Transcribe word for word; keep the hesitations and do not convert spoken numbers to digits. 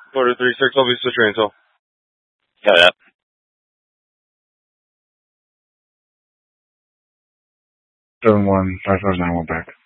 Quarter three six, I'll be switching until. Yeah, yeah. Seven one five five nine one back.